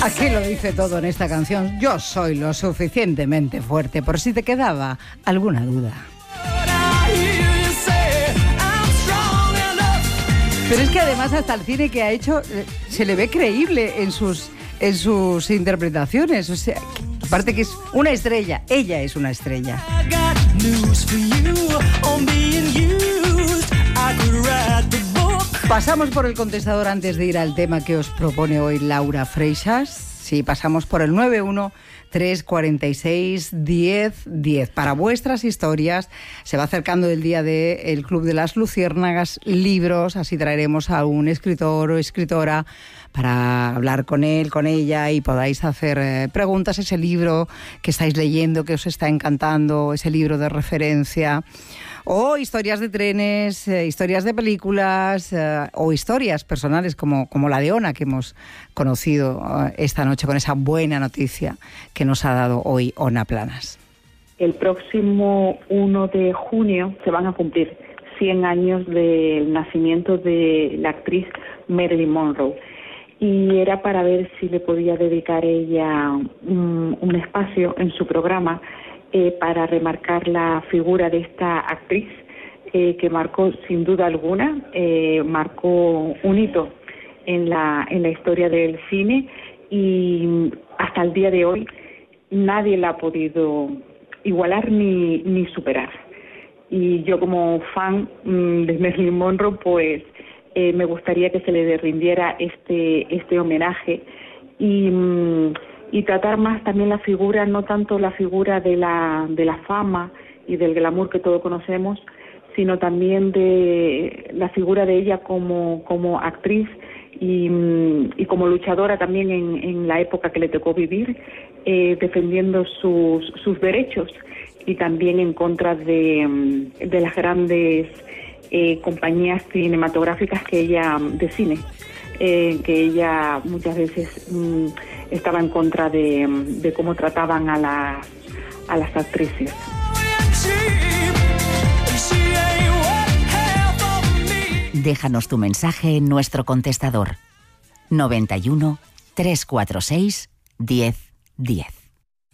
Aquí lo dice todo en esta canción. Yo soy lo suficientemente fuerte, por si te quedaba alguna duda. Pero es que además hasta el cine que ha hecho se le ve creíble en sus interpretaciones. O sea, aparte que es una estrella, ella es una estrella. Pasamos por el contestador antes de ir al tema que os propone hoy Laura Freixas. Sí, pasamos por el 913461010. Para vuestras historias, se va acercando el día del Club de las Luciérnagas, libros, así traeremos a un escritor o escritora para hablar con él, con ella, y podáis hacer preguntas, ese libro que estáis leyendo, que os está encantando, ese libro de referencia, o historias de trenes, historias de películas, o historias personales como la de Ona, que hemos conocido esta noche con esa buena noticia que nos ha dado hoy Ona Planas. El próximo 1 de junio se van a cumplir 100 años del nacimiento de la actriz Marilyn Monroe. Y era para ver si le podía dedicar ella un espacio en su programa para remarcar la figura de esta actriz que marcó sin duda alguna, marcó un hito en la historia del cine, y hasta el día de hoy nadie la ha podido igualar ni superar. Y yo como fan de Marilyn Monroe, pues me gustaría que se le rindiera este homenaje y tratar más también la figura, no tanto la figura de la fama y del glamour que todos conocemos, sino también de la figura de ella como actriz y como luchadora también en la época que le tocó vivir, defendiendo sus derechos, y también en contra de las grandes compañías cinematográficas de cine, que ella muchas veces estaba en contra de cómo trataban a las actrices. Déjanos tu mensaje en nuestro contestador 91 346 1010.